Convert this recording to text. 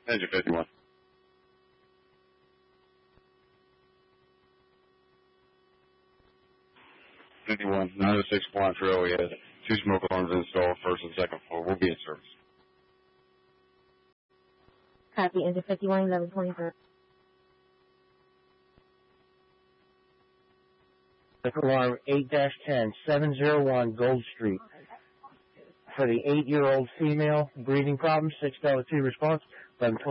Engine 51. (51) 906 Quantrill. We have 2 smoke alarms installed, first and second floor. We'll be in service. Copy, Engine 51, 1123. Alarm 8-10, 701 Gold Street. For the 8-year-old female, breathing problems, $6 response, 1120.